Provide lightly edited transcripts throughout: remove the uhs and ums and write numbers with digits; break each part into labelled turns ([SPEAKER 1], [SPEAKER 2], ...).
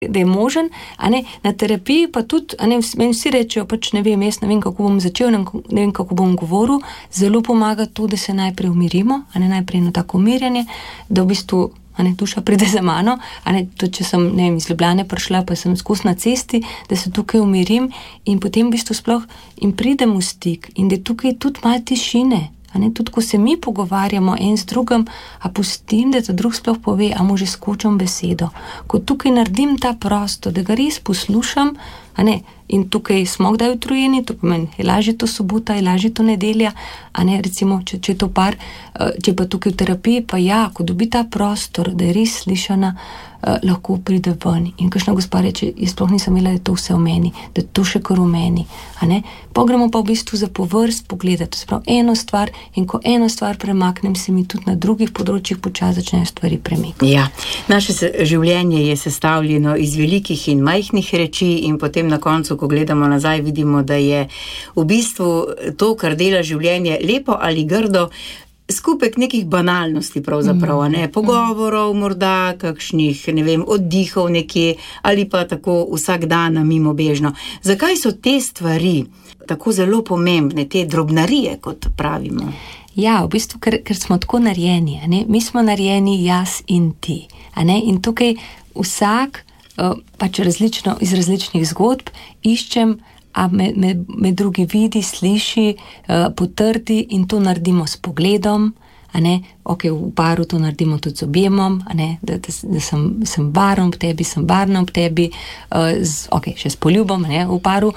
[SPEAKER 1] da je možen, na terapiji pa tudi, meni vsi rečejo, pač ne vem, jaz ne vem, kako bom začel, ne vem, kako bom govoril, zelo pomaga to, da se najprej umirimo, najprej eno tako umirjanje, da v bistvu, duša pride za mano, tudi če sem, ne vem, iz Ljubljane prišla, pa sem skozi na cesti, da se tukaj umirim in potem v bistvu sploh in pridem v stik in da je tukaj tudi malo tišine. Tudi ko se mi pogovarjamo en z drugim, a pustim, da ta drug sploh pove, a mu že skočim besedo. Ko tukaj naredim ta prostor, da ga res poslušam, in tukaj smo kdaj utrujeni, to pomeni, je lažje to sobota, je lažje to nedelja, recimo, če je to par, če pa tukaj v terapiji, pa ja, ko dobi ta prostor, da je res slišana, lahko pride ven. In kakšna gospa reče, jaz sploh nisem imela, da je to vse v meni, da je to še kar v meni. Pogremo pa v bistvu za povrst pogledati, to je prav eno stvar in ko eno stvar premaknem, se mi tudi na drugih področjih počasi začnejo stvari premikati.
[SPEAKER 2] Ja, naše življenje je sestavljeno iz velikih in majhnih reči in potem na koncu, ko gledamo nazaj, vidimo, da je v bistvu to, kar dela življenje lepo ali grdo, skupek nekih banalnosti pravzaprav, pogovorov morda, kakšnih, ne vem, oddihov nekje ali pa tako vsak dan mimobežno. Zakaj so te stvari tako zelo pomembne, te drobnarije, kot pravimo?
[SPEAKER 1] Ja, v bistvu, ker smo tako narejeni, mi smo narejeni jaz in ti, in tukaj vsak pač iz različnih zgodb iščem, a me drugi vidi, sliši, potrdi in to naredimo s pogledom, ok, v paru to naredimo tudi z objemom, da sem varen ob tebi, sem varna ob tebi, ok, še s poljubom, v paru,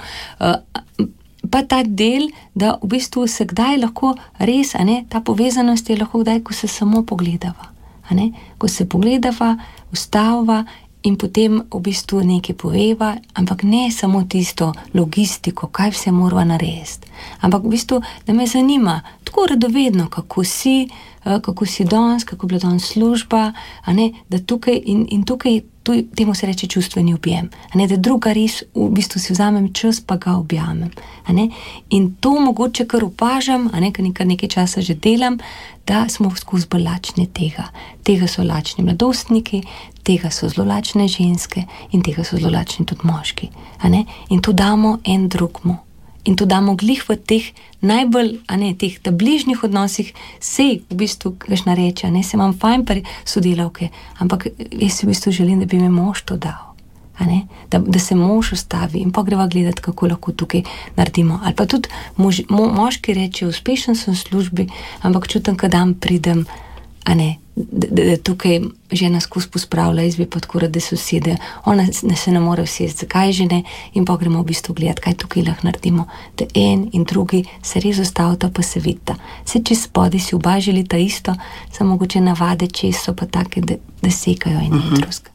[SPEAKER 1] pa ta del, da v bistvu se kdaj lahko res, ta povezanost je lahko kdaj, ko se samo pogledava, ko se pogledava, ustavava in potem v bistvu nekaj poveva, ampak ne samo tisto logistiko, kaj vse morava narediti. Ampak v bistvu, da me zanima, tako radovedno, kako si danes, kako je bila danes služba, da tukaj in tukaj, temu se reče čustveni objem, da druga res v bistvu si vzamem čas, pa ga objamem. In to mogoče kar opažam, ker nekaj časa že delam, da smo skozi bolj lačni tega. Tega so lačni mladostniki, tega so zelo lačne ženske in tega so zelo lačni tudi moški. In to damo en drugmu. In to damo glih v teh najbolj, teh bližnjih odnosih, sej v bistvu, kakšna reče, se imam fajn pri sodelavke, ampak jaz si v bistvu želim, da bi me mož to dal, da se mož ustavi in pa greva gledati, kako lahko tukaj naredimo. Ali pa tudi moški reče, uspešen sem v službi, ampak čutim, kad dan pridem, da tukaj žena skozi pospravlja, jaz bi pa tako rad, da se usede, ona se ne more usesti, zakaj že ne, in pa gremo v bistvu gledati, kaj tukaj lahko naredimo, da en in drugi se res ustavita, pa se vidita. Se čez spodaj si oba želita isto, samo mogoče navade čez so pa take, da sekajo en in drugega.